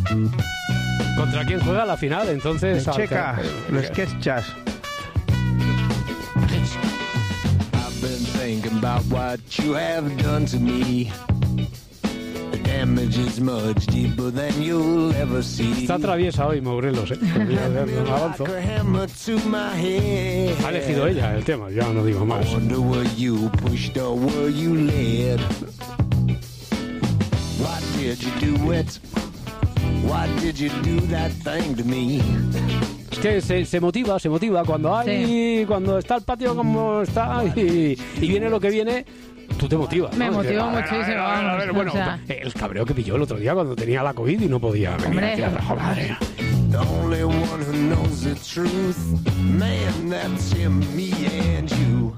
¿Contra quién juega la final? Entonces... Checa, los Quechas. I've been thinking about what you have done to me. The damage is much deeper than you'll ever see. Está traviesa hoy Morelos, no avanzo. Ha elegido ella el tema, ya no digo más. I wonder were you pushed or were you led? Why did you do it? Why did you do that thing to me? Es que se motiva cuando hay, Sí. cuando está el patio como está y viene lo que viene. Tú te motivas, ¿no? Me motivó muchísimo, A ver, vamos, bueno, o sea. el cabreo que pilló el otro día cuando tenía la COVID y no podía venir Hombre. aquí a trabajar, madre. The only one who knows the truth, man, that's him, me and you.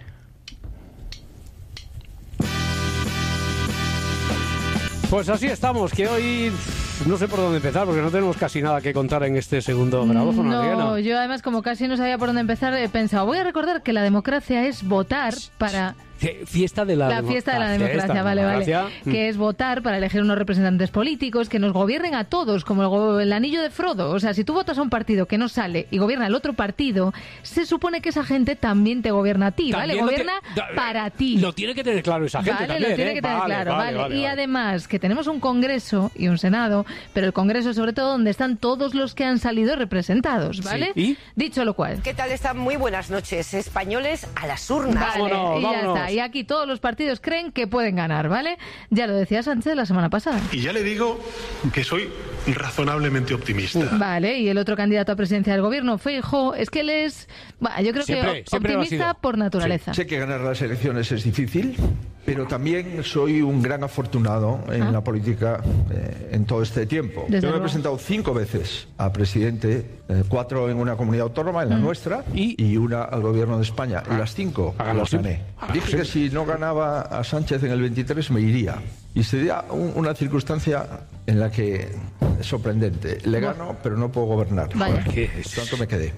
Pues así estamos, que hoy no sé por dónde empezar porque no tenemos casi nada que contar en este segundo grabófono, Adriana. No, yo además como casi no sabía por dónde empezar, he pensado, voy a recordar que la democracia es votar para... Fiesta de la fiesta de la fiesta democracia, de la vale. democracia. Que es votar para elegir unos representantes políticos que nos gobiernen a todos, como el anillo de Frodo. O sea, si tú votas a un partido que no sale y gobierna el otro partido, se supone que esa gente también te gobierna a ti, ¿vale? También Gobierna para ti. Lo tiene que tener claro esa gente Vale, también, lo tiene que tener claro, vale. Y además que tenemos un Congreso y un Senado, pero el Congreso sobre todo donde están todos los que han salido representados, ¿vale? Sí, ¿y? Dicho lo cual. ¿Qué tal están? Muy buenas noches, españoles a las urnas. Vale, Vámonos, y ya vámonos. está. Y aquí todos los partidos creen que pueden ganar, ¿vale? Ya lo decía Sánchez la semana pasada. Y ya le digo que soy razonablemente optimista. Vale, y el otro candidato a presidencia del gobierno, Feijóo, es que él es, yo creo Siempre que lo ha optimista sido. por naturaleza. Sé que ganar las elecciones es difícil, pero también soy un gran afortunado en la política en todo este tiempo. Desde Yo me he luego. presentado 5 veces a presidente, 4 en una comunidad autónoma, en la nuestra, y una al gobierno de España. Y las 5 Háganlo las gané. siempre. Dije que si no ganaba a Sánchez en el 23 me iría. Y sería una circunstancia en la que es sorprendente. Le gano, pero no puedo gobernar. Vaya. Por tanto me quedé.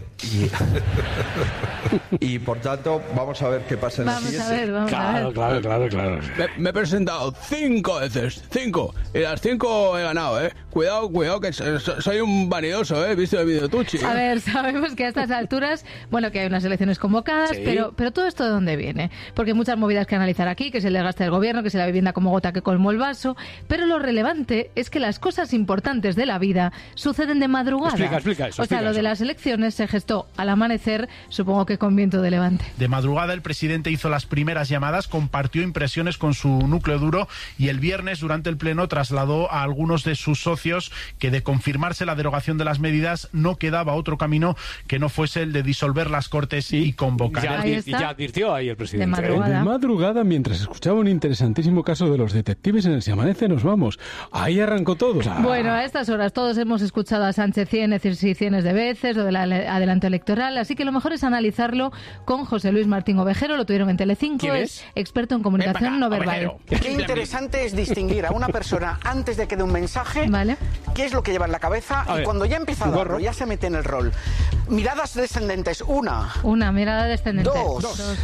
Y por tanto, vamos a ver qué pasa en la Vamos a siguiente. ver, vamos a ver. Claro. Me he presentado 5 veces, 5, y las 5 he ganado, Cuidado, que soy un vanidoso, he visto el vídeo Tucci. A ver, sabemos que a estas alturas, bueno, que hay unas elecciones convocadas, Sí. pero todo esto ¿de dónde viene? Porque hay muchas movidas que analizar aquí, que es el desgaste del gobierno, que es la vivienda como gota que colmó el vaso, pero lo relevante es que las cosas importantes de la vida suceden de madrugada. Explica eso, O sea, explica lo de eso. las elecciones se gestó al amanecer, supongo que con viento de levante. De madrugada el presidente hizo las primeras llamadas, compartió impresiones con su núcleo duro y el viernes durante el pleno trasladó a algunos de sus socios que de confirmarse la derogación de las medidas no quedaba otro camino que no fuese el de disolver las Cortes y convocar. Ahí está. Ya advirtió ahí el presidente. De madrugada. De madrugada, mientras escuchaba un interesantísimo caso de los detectives en el Si Amanece Nos Vamos. Ahí arrancó todo. Bueno, a estas horas todos hemos escuchado a Sánchez cientos y cientos de veces, lo del adelanto electoral, así que lo mejor es analizarlo con José Luis Martín Ovejero, lo tuvieron en Telecinco, ¿Quién es? experto en comunicación no verbal. Qué interesante es distinguir a una persona antes de que dé un mensaje, Vale. qué es lo que lleva en la cabeza, A y ver, cuando ya empieza a darlo, ya se mete en el rol. Miradas descendentes, 1, Una mirada descendente. 2,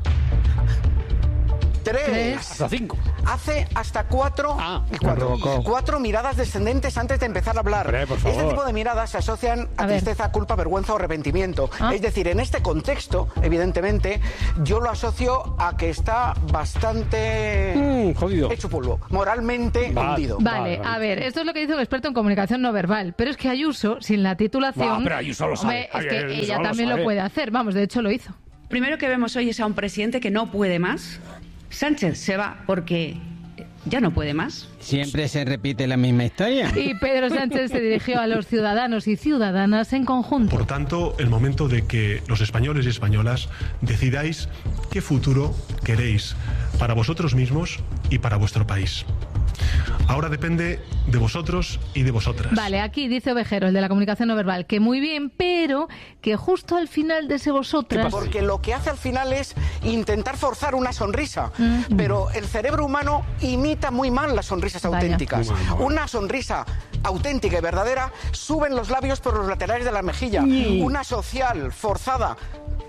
3, Hasta 5. hace hasta 4 y 4 miradas descendentes antes de empezar a hablar. Hombre, por favor. Este tipo de miradas se asocian a A ver. tristeza, culpa, vergüenza o arrepentimiento. Ah. Es decir, en este contexto, evidentemente, yo lo asocio a que está bastante Jodido. hecho polvo, moralmente hundido. Vale, a ver, esto es lo que dice un experto en comunicación no verbal, pero es que Ayuso, sin la titulación... Va, pero Ayuso lo sabe. Hombre, es que Ayuso ella lo también sabe. lo puede hacer, vamos, de hecho lo hizo. Primero que vemos hoy es a un presidente que no puede más. Sánchez se va porque ya no puede más. Siempre se repite la misma historia. Y Pedro Sánchez se dirigió a los ciudadanos y ciudadanas en conjunto. Por tanto, el momento de que los españoles y españolas decidáis qué futuro queréis para vosotros mismos y para vuestro país. Ahora depende de vosotros y de vosotras. Vale, aquí dice Ovejero, el de la comunicación no verbal, que muy bien, pero que justo al final de ese vosotras... Porque lo que hace al final es intentar forzar una sonrisa, pero el cerebro humano imita muy mal las sonrisas Vaya. auténticas. Muy mal. Una sonrisa auténtica y verdadera suben los labios por los laterales de la mejilla. Una social forzada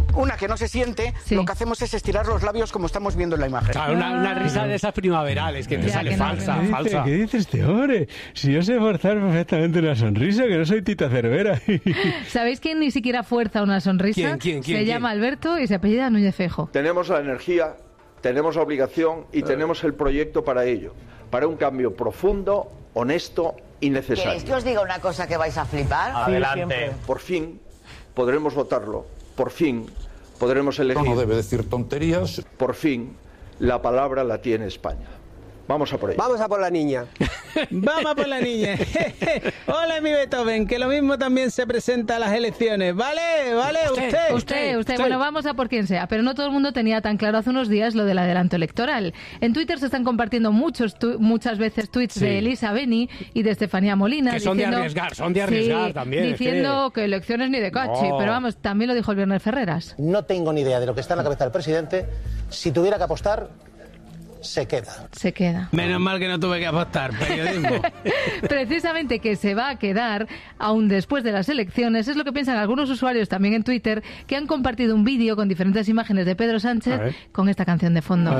una que no se siente, lo que hacemos es estirar los labios como estamos viendo en la imagen. Claro, una risa de esas primaverales que te sale falsa. ¿Qué dice este hombre? Si yo sé forzar perfectamente una sonrisa, que no soy Tita Cervera. ¿Sabéis quién ni siquiera fuerza una sonrisa? ¿Quién? Se llama Alberto y se apellida Núñez Feijóo. Tenemos la energía, tenemos la obligación y tenemos el proyecto para ello, para un cambio profundo, honesto y necesario. ¿Queréis que os diga una cosa que vais a flipar? Adelante. Por fin podremos votarlo, por fin podremos elegir. No debe decir tonterías. Por fin la palabra la tiene España. Vamos a por ello. Vamos a por la niña. Vamos a por la niña. Hola, mi Beethoven, que lo mismo también se presenta a las elecciones. ¿Vale? Usted. Bueno, vamos a por quien sea, pero no todo el mundo tenía tan claro hace unos días lo del adelanto electoral. En Twitter se están compartiendo muchas veces tweets de Elisa Beni y de Estefanía Molina. Que son de arriesgar también. Diciendo que elecciones ni de cachi, pero vamos, también lo dijo el viernes Ferreras. No tengo ni idea de lo que está en la cabeza del presidente. Si tuviera que apostar, se queda. Menos mal que no tuve que apostar, periodismo. Precisamente que se va a quedar aún después de las elecciones es lo que piensan algunos usuarios también en Twitter, que han compartido un vídeo con diferentes imágenes de Pedro Sánchez con esta canción de fondo.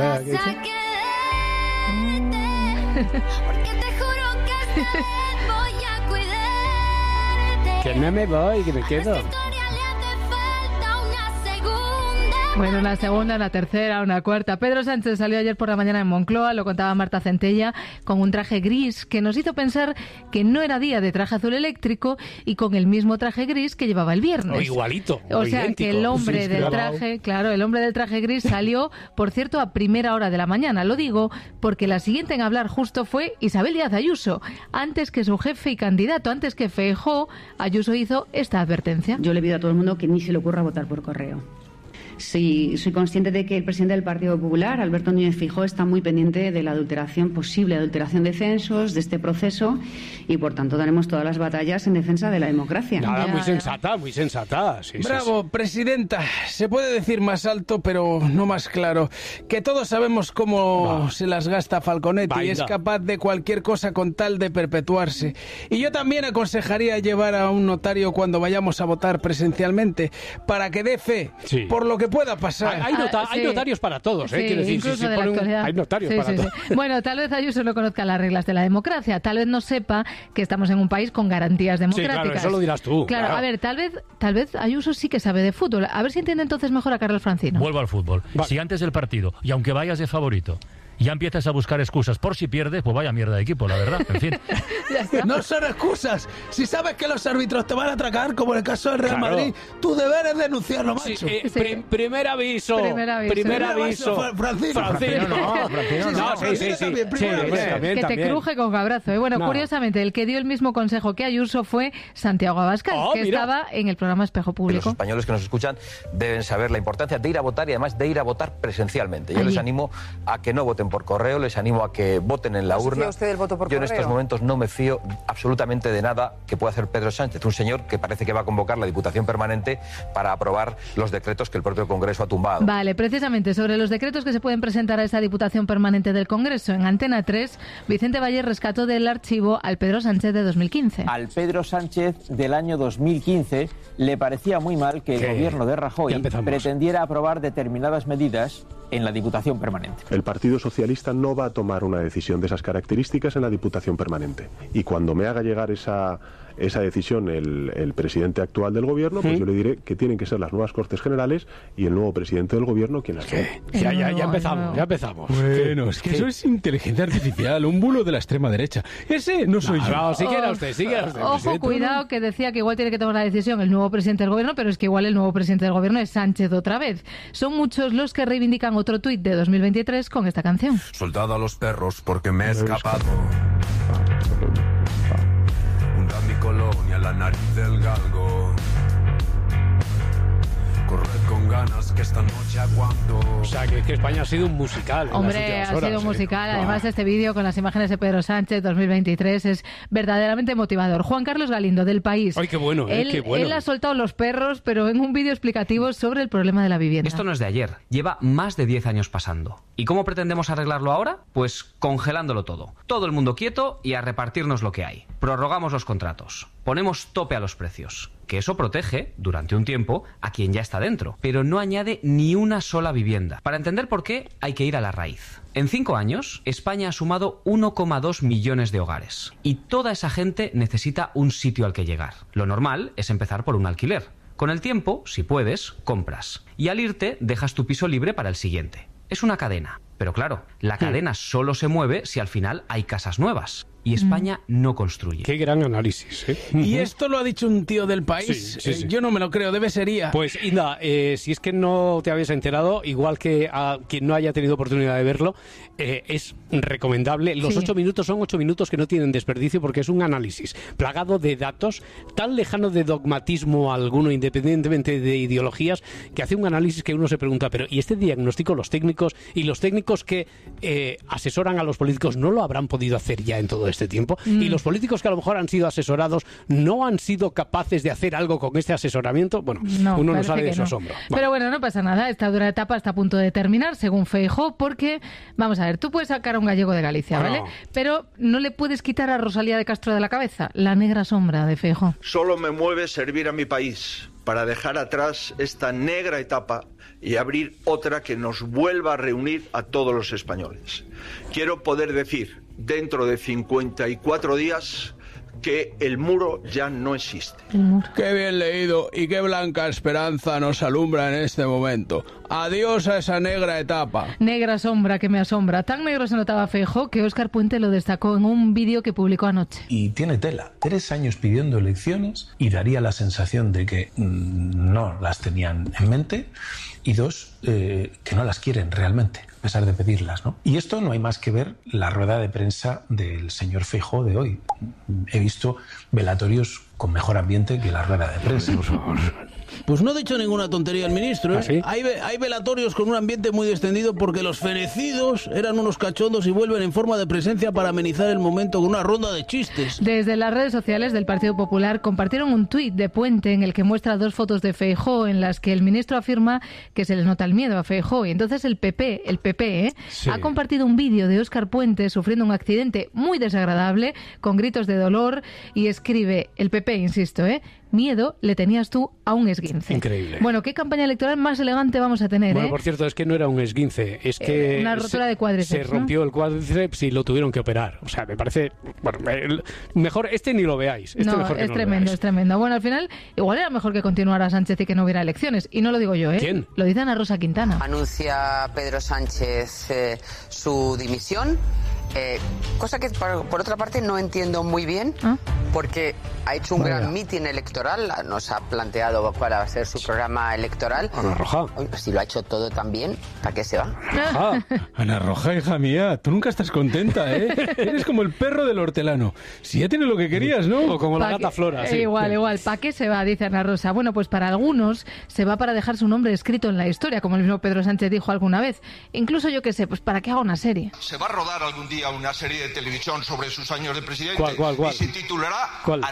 Que no me voy, que me quedo. Bueno, una segunda, una tercera, una cuarta. Pedro Sánchez salió ayer por la mañana en Moncloa, lo contaba Marta Centella, con un traje gris que nos hizo pensar que no era día de traje azul eléctrico y con el mismo traje gris que llevaba el viernes. O igualito. O sea, idéntico. Que el hombre el hombre del traje gris salió, por cierto, a primera hora de la mañana. Lo digo porque la siguiente en hablar justo fue Isabel Díaz Ayuso. Antes que su jefe y candidato, antes que Feijóo, Ayuso hizo esta advertencia. Yo le pido a todo el mundo que ni se le ocurra votar por correo. Sí, soy consciente de que el presidente del Partido Popular, Alberto Núñez Feijóo, está muy pendiente de la posible adulteración de censos, de este proceso, y por tanto daremos todas las batallas en defensa de la democracia. Nada, muy sensata. Sí, Bravo, presidenta. Se puede decir más alto, pero no más claro. Que todos sabemos cómo se las gasta Falconetti y es capaz de cualquier cosa con tal de perpetuarse. Y yo también aconsejaría llevar a un notario cuando vayamos a votar presencialmente, para que dé fe por lo que pueda pasar. Hay notarios para todos, quiero decir, hay notarios para todos. Bueno, tal vez Ayuso no conozca las reglas de la democracia, tal vez no sepa que estamos en un país con garantías democráticas. Sí, claro, eso lo dirás tú. Claro, a ver, tal vez Ayuso sí que sabe de fútbol. A ver si entiende entonces mejor a Carlos Francino. Vuelvo al fútbol. Si antes del partido, y aunque vayas de favorito, ya empiezas a buscar excusas por si pierdes, pues vaya mierda de equipo, la verdad. En fin. No son excusas. Si sabes que los árbitros te van a atracar, como en el caso del Real Madrid, tu deber es denunciarlo, macho. Primer aviso. Francino. Que te cruje con cabrazo. Bueno, curiosamente, el que dio el mismo consejo que Ayuso fue Santiago Abascal, que estaba en el programa Espejo Público. Los españoles que nos escuchan deben saber la importancia de ir a votar y además de ir a votar presencialmente. Yo les animo a que no voten por correo, les animo a que voten en la urna. ¿Usted el voto por Yo correo? en estos momentos no me fío absolutamente de nada que pueda hacer Pedro Sánchez, un señor que parece que va a convocar la Diputación Permanente para aprobar los decretos que el propio Congreso ha tumbado. Vale, precisamente sobre los decretos que se pueden presentar a esa Diputación Permanente del Congreso, en Antena 3, Vicente Valle rescató del archivo al Pedro Sánchez de 2015. Al Pedro Sánchez del año 2015 le parecía muy mal que el gobierno de Rajoy pretendiera aprobar determinadas medidas en la Diputación Permanente. El Partido Socialista no va a tomar una decisión de esas características en la Diputación Permanente. Y cuando me haga llegar esa decisión el presidente actual del gobierno, pues yo le diré que tienen que ser las nuevas Cortes Generales y el nuevo presidente del gobierno quien las tome. Ya empezamos. Bueno, es que eso es inteligencia artificial, un bulo de la extrema derecha. Ese no soy yo. No, siquiera usted. Ojo, cuidado, que decía que igual tiene que tomar la decisión el nuevo presidente del gobierno, pero es que igual el nuevo presidente del gobierno es Sánchez otra vez. Son muchos los que reivindican otro tuit de 2023 con esta canción. Soltado a los perros porque me he escapado. Hunda mi colonia, la nariz del galgo. Corred con ganas que esta noche aguanto. O sea, que España ha sido un musical. Hombre, ha sido un musical. Además, este vídeo con las imágenes de Pedro Sánchez 2023 es verdaderamente motivador. Juan Carlos Galindo, del País. ¡Ay, qué bueno! Él ha soltado los perros, pero en un vídeo explicativo sobre el problema de la vivienda. Esto no es de ayer. Lleva más de 10 años pasando. ¿Y cómo pretendemos arreglarlo ahora? Pues congelándolo todo. Todo el mundo quieto y a repartirnos lo que hay. Prorrogamos los contratos. Ponemos tope a los precios. que eso protege, durante un tiempo, a quien ya está dentro, pero no añade ni una sola vivienda. Para entender por qué, hay que ir a la raíz. En 5 años, España ha sumado 1,2 millones de hogares. Y toda esa gente necesita un sitio al que llegar. Lo normal es empezar por un alquiler. Con el tiempo, si puedes, compras. Y al irte, dejas tu piso libre para el siguiente. Es una cadena. Pero claro, la cadena solo se mueve si al final hay casas nuevas. Y España no construye. Qué gran análisis, ¿eh? ¿Y esto lo ha dicho un tío del país? Sí. Yo no me lo creo, debe ser IA. Pues Inda, si es que no te habías enterado, igual que a quien no haya tenido oportunidad de verlo, es recomendable. Los 8 minutos son 8 minutos que no tienen desperdicio porque es un análisis plagado de datos, tan lejano de dogmatismo alguno, independientemente de ideologías, que hace un análisis que uno se pregunta, pero ¿y este diagnóstico los técnicos y los técnicos que asesoran a los políticos no lo habrán podido hacer ya en todo este tiempo? Y los políticos que a lo mejor han sido asesorados no han sido capaces de hacer algo con este asesoramiento. Bueno, uno no sale de su asombro. Pero bueno, no pasa nada. Esta dura etapa está a punto de terminar, según Feijóo, porque, vamos a ver, tú puedes sacar a un gallego de Galicia, ¿vale? Pero no le puedes quitar a Rosalía de Castro de la cabeza, la negra sombra de Feijóo. Solo me mueve servir a mi país para dejar atrás esta negra etapa y abrir otra que nos vuelva a reunir a todos los españoles. Quiero poder decir, dentro de 54 días, que el muro ya no existe. Qué bien leído y qué blanca esperanza nos alumbra en este momento. Adiós a esa negra etapa. Negra sombra que me asombra. Tan negro se notaba Feijóo que Óscar Puente lo destacó en un vídeo que publicó anoche. Y tiene tela. 3 años pidiendo elecciones y daría la sensación de que no las tenían en mente, y 2, que no las quieren realmente, a pesar de pedirlas, ¿no? Y esto no hay más que ver la rueda de prensa del señor Feijóo de hoy. He visto velatorios con mejor ambiente que la rueda de prensa. Pues no ha dicho ninguna tontería el ministro, ¿eh? ¿Ah, sí? Hay velatorios con un ambiente muy extendido porque los fenecidos eran unos cachondos y vuelven en forma de presencia para amenizar el momento con una ronda de chistes. Desde las redes sociales del Partido Popular compartieron un tuit de Puente en el que muestra 2 fotos de Feijóo en las que el ministro afirma que se les nota el miedo a Feijóo. Y entonces el PP, ha compartido un vídeo de Óscar Puente sufriendo un accidente muy desagradable con gritos de dolor y escribe, el PP, insisto, miedo le tenías tú a un esguince. Increíble. Bueno, ¿qué campaña electoral más elegante vamos a tener? Bueno, por cierto, es que no era un esguince, es que una rotura de cuádriceps, se rompió el cuádriceps y lo tuvieron que operar. O sea, me parece, bueno, mejor ni lo veáis. Mejor que es tremendo, es tremendo. Bueno, al final, igual era mejor que continuara Sánchez y que no hubiera elecciones. Y no lo digo yo, ¿Quién? Lo dice Ana Rosa Quintana. Anuncia Pedro Sánchez su dimisión. Cosa que por otra parte no entiendo muy bien, porque ha hecho un gran mitin electoral, nos ha planteado cuál va a ser su programa electoral. Ana Roja. Si lo ha hecho todo tan bien, ¿para qué se va? Ana Roja, hija mía, tú nunca estás contenta, ¿eh? Eres como el perro del hortelano. Si ya tienes lo que querías, ¿no? O como la gata Flora. Sí. Igual. ¿Para qué se va? Dice Ana Rosa. Bueno, pues para algunos se va para dejar su nombre escrito en la historia, como el mismo Pedro Sánchez dijo alguna vez. Incluso yo qué sé, pues para que haga una serie. Se va a rodar algún día una serie de televisión sobre sus años de presidente. ¿Cuál? Y se titulará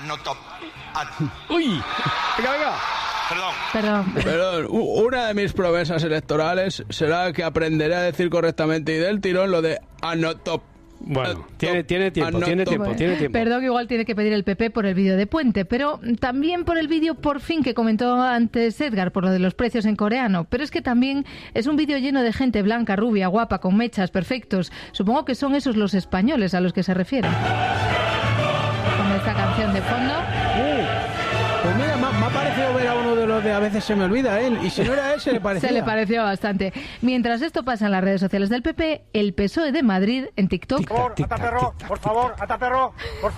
¡Uy! Venga. Perdón. Una de mis promesas electorales será que aprenderé a decir correctamente y del tirón lo de anotop. Bueno, tiene tiempo. Perdón, igual tiene que pedir el PP por el vídeo de Puente, pero también por el vídeo por fin que comentó antes Edgar, por lo de los precios en coreano. Pero es que también es un vídeo lleno de gente blanca, rubia, guapa, con mechas, perfectos. Supongo que son esos los españoles a los que se refieren. Con esta canción de fondo. Pues mira, me ha parecido ver a uno de los de A veces se me olvida, ¿eh? Y si no era él, se le parecía. Se le pareció bastante. Mientras esto pasa en las redes sociales del PP, el PSOE de Madrid en TikTok. Por favor, ataperro.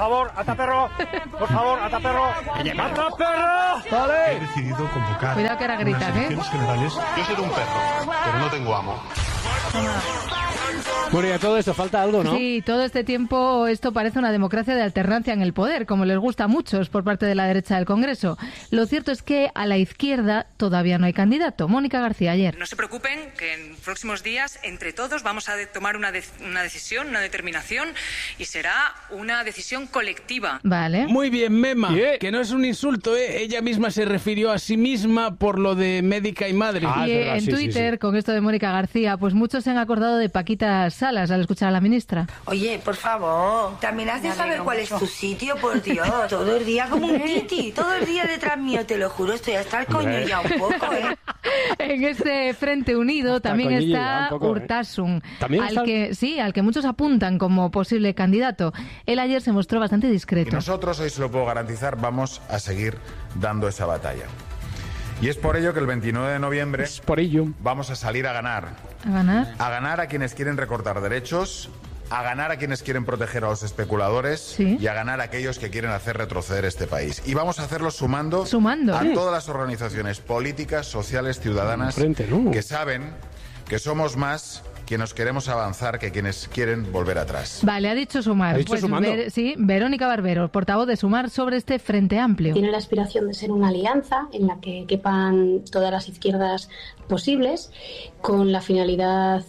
Vale. He decidido convocar. Cuidado que ahora gritan, elecciones generales. Yo soy un perro, pero no tengo amo. Bueno, y a todo esto falta algo, ¿no? Sí, todo este tiempo esto parece una democracia de alternancia en el poder, como les gusta a muchos por parte de la derecha del Congreso. Lo cierto es que a la izquierda todavía no hay candidato. Mónica García ayer. No se preocupen, que en próximos días entre todos vamos a tomar una decisión, una determinación, y será una decisión colectiva. Vale. Muy bien, Mema, que no es un insulto, ¿eh? Ella misma se refirió a sí misma por lo de médica y madre. Y en Twitter, con esto de Mónica García, pues muchos se han acordado de Paquita Salas al escuchar a la ministra. Oye, por favor, también has de saber cuál es tu sitio, por Dios. Todo el día como un titi, todo el día detrás mío, te lo juro, estoy hasta el coño ya un poco, ¿eh? En este Frente Unido también está Urtasun, al que muchos apuntan como posible candidato. Él ayer se mostró bastante discreto. Y nosotros, hoy se lo puedo garantizar, vamos a seguir dando esa batalla. Y es por ello que el 29 de noviembre vamos a salir a ganar. ¿A ganar? A ganar a quienes quieren recortar derechos, a ganar a quienes quieren proteger a los especuladores y a ganar a aquellos que quieren hacer retroceder este país. Y vamos a hacerlo sumando a todas las organizaciones políticas, sociales, ciudadanas que saben que somos más quienes queremos avanzar que quienes quieren volver atrás. Vale, ha dicho Sumar. Sí, Verónica Barbero, portavoz de Sumar sobre este Frente Amplio. Tiene la aspiración de ser una alianza en la que quepan todas las izquierdas posibles, con la finalidad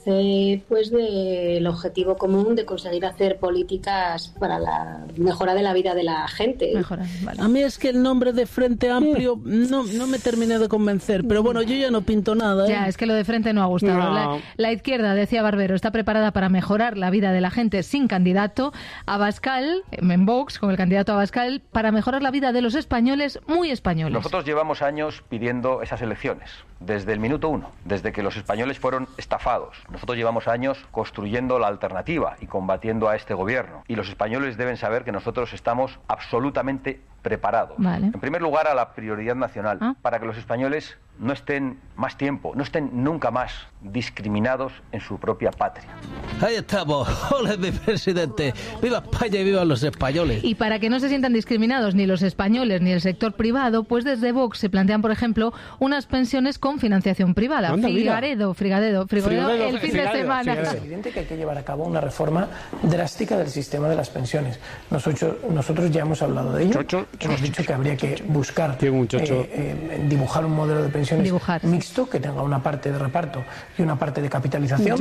del objetivo común de conseguir hacer políticas para la mejora de la vida de la gente. A mí es que el nombre de Frente Amplio no me terminé de convencer, pero bueno, yo ya no pinto nada. Ya, es que lo de Frente no ha gustado. No. La izquierda, decía Barbero, está preparada para mejorar la vida de la gente sin candidato. Abascal, en Vox, con el candidato Abascal, para mejorar la vida de los españoles, muy españoles. Nosotros llevamos años pidiendo esas elecciones, desde el minuto 1, desde que los españoles fueron estafados. Nosotros llevamos años construyendo la alternativa y combatiendo a este gobierno. Y los españoles deben saber que nosotros estamos absolutamente preparados. Vale. En primer lugar, a la prioridad nacional, para que los españoles no estén más tiempo, no estén nunca más discriminados en su propia patria. Ahí estamos. ¡Ole, mi presidente! ¡Viva España y viva los españoles! Y para que no se sientan discriminados ni los españoles ni el sector privado, pues desde Vox se plantean, por ejemplo, unas pensiones con financiación privada. Frigadedo el fin de semana. Es evidente que hay que llevar a cabo una reforma drástica del sistema de las pensiones. Nosotros ya hemos hablado de ello. Hemos dicho que habría que buscar dibujar un modelo de pensiones mixto que tenga una parte de reparto y una parte de capitalización.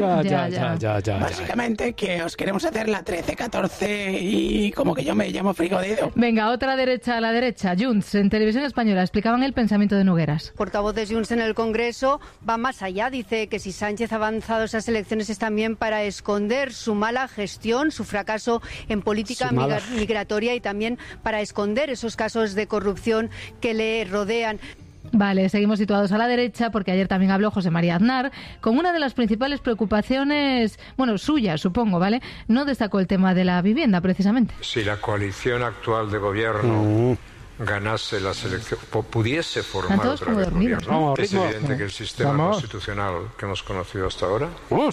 Básicamente que os queremos hacer la 13-14 y como que yo me llamo Frigadedo. Venga, otra derecha a la derecha. Junts, en Televisión Española, explicaban el pensamiento de Nogueras. Portavoz de Junts en el Congreso va más allá. Dice que si Sánchez ha avanzado esas elecciones es también para esconder su mala gestión, su fracaso en política migratoria y también para esconder esos casos de corrupción que le rodean. Vale, seguimos situados a la derecha porque ayer también habló José María Aznar con una de las principales preocupaciones, suyas, supongo, ¿vale? No destacó el tema de la vivienda, precisamente. Si la coalición actual de gobierno ganase las elecciones, pudiese formar otra vez gobierno, es evidente que el sistema constitucional que hemos conocido hasta ahora,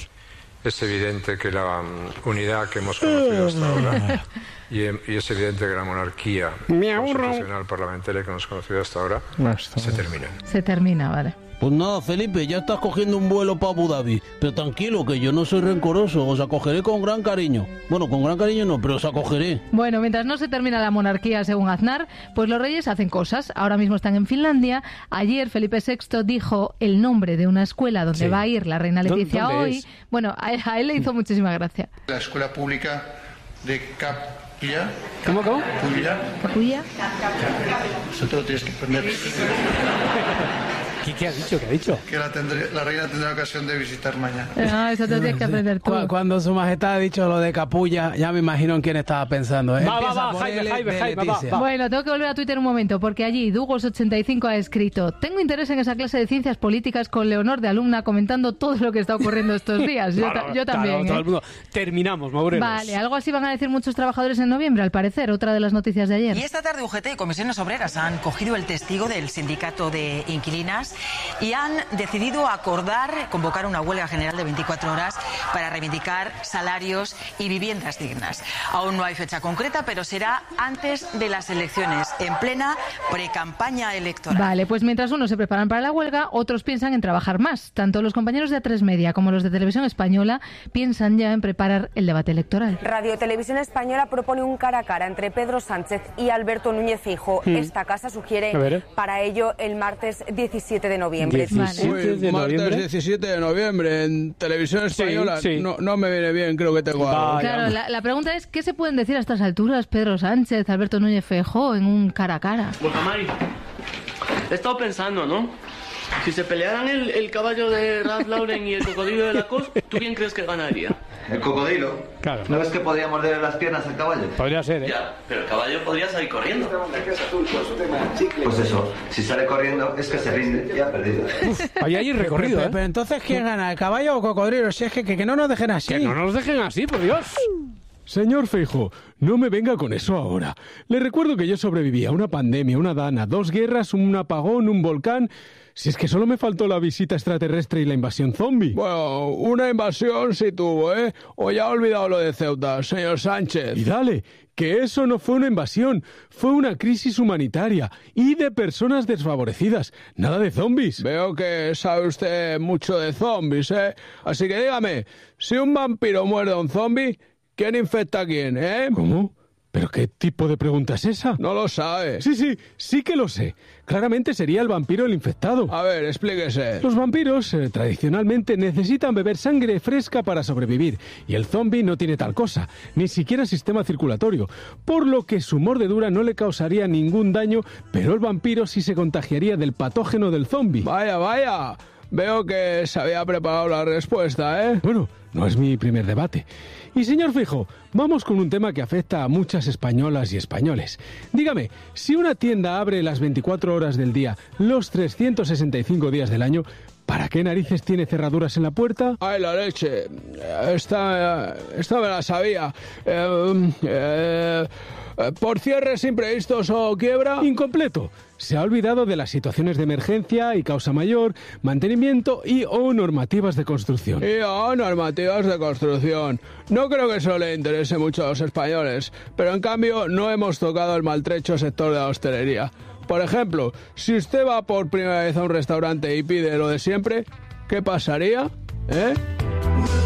es evidente que la unidad que hemos conocido hasta ahora y es evidente que la monarquía constitucional parlamentaria que hemos conocido hasta ahora se termina. Se termina, vale. Pues nada, Felipe, ya estás cogiendo un vuelo para Abu Dhabi. Pero tranquilo, que yo no soy rencoroso. Os acogeré con gran cariño. Bueno, con gran cariño no, pero os acogeré. Bueno, mientras no se termina la monarquía, según Aznar, pues los reyes hacen cosas. Ahora mismo están en Finlandia. Ayer Felipe VI dijo el nombre de una escuela donde va a ir la reina Leticia hoy. Bueno, a él le hizo muchísima gracia. La escuela pública de Capulla. ¿Cómo? ¿Capulla? Eso te lo tienes que aprender. ¿Qué ha dicho? Que la reina tendrá ocasión de visitar mañana. Eso te tienes que aprender tú. Cuando su majestad ha dicho lo de Capulla, ya me imagino en quién estaba pensando. Jaime, Bueno, tengo que volver a Twitter un momento, porque allí Dugos85 ha escrito: tengo interés en esa clase de ciencias políticas con Leonor de alumna comentando todo lo que está ocurriendo estos días. Yo también. Todo el mundo. Terminamos, Maurelos. Vale, algo así van a decir muchos trabajadores en noviembre, al parecer, otra de las noticias de ayer. Y esta tarde UGT y Comisiones Obreras han cogido el testigo del sindicato de inquilinas y han decidido convocar una huelga general de 24 horas para reivindicar salarios y viviendas dignas. Aún no hay fecha concreta, pero será antes de las elecciones, en plena precampaña electoral. Vale, pues mientras unos se preparan para la huelga, otros piensan en trabajar más. Tanto los compañeros de A3 Media como los de Televisión Española piensan ya en preparar el debate electoral. Radio Televisión Española propone un cara a cara entre Pedro Sánchez y Alberto Núñez Feijóo. Esta casa sugiere para ello el martes 17 de noviembre. Martes 17 de noviembre en Televisión Española. Sí. No me viene bien, creo que tengo algo. Claro, la pregunta es, ¿qué se pueden decir a estas alturas Pedro Sánchez, Alberto Núñez Feijóo en un cara a cara? Borja Mari, he estado pensando, ¿no? Si se pelearan el caballo de Ralph Lauren y el cocodrilo de Lacoste, ¿tú quién crees que ganaría? el cocodrilo. Claro. ¿No ves que podría morder las piernas al caballo? Podría ser, ¿eh? Ya, pero el caballo podría salir corriendo. Pues eso, si sale corriendo es que se rinde y ha perdido. Ahí hay recorrido, ¿eh? Pero entonces, ¿quién gana? ¿El caballo o cocodrilo? Si es que no nos dejen así. Que no nos dejen así, por Dios. Señor Feijóo, no me venga con eso ahora. Le recuerdo que yo sobreviví a una pandemia, una dana, 2 guerras, un apagón, un volcán. Si es que solo me faltó la visita extraterrestre y la invasión zombie. Bueno, una invasión sí tuvo, ¿eh? O ya ha olvidado lo de Ceuta, señor Sánchez. Y dale, que eso no fue una invasión, fue una crisis humanitaria y de personas desfavorecidas, nada de zombies. Veo que sabe usted mucho de zombies, ¿eh? Así que dígame, si un vampiro muerde a un zombie, ¿quién infecta a quién, eh? ¿Cómo? ¿Pero qué tipo de pregunta es esa? No lo sabe. Sí que lo sé. Claramente sería el vampiro el infectado. A ver, explíquese. Los vampiros tradicionalmente necesitan beber sangre fresca para sobrevivir, y el zombi no tiene tal cosa, ni siquiera sistema circulatorio, por lo que su mordedura no le causaría ningún daño, pero el vampiro sí se contagiaría del patógeno del zombi. Vaya. Veo que se había preparado la respuesta, ¿eh? Bueno, no es mi primer debate. Y señor Feijóo, vamos con un tema que afecta a muchas españolas y españoles. Dígame, si una tienda abre las 24 horas del día, los 365 días del año, ¿para qué narices tiene cerraduras en la puerta? ¡Ay, la leche! Esta me la sabía. ¿Por cierres imprevistos o quiebra? Incompleto. Se ha olvidado de las situaciones de emergencia y causa mayor, mantenimiento o normativas de construcción. Normativas de construcción. No creo que eso le interese mucho a los españoles, pero en cambio no hemos tocado el maltrecho sector de la hostelería. Por ejemplo, si usted va por primera vez a un restaurante y pide lo de siempre, ¿qué pasaría?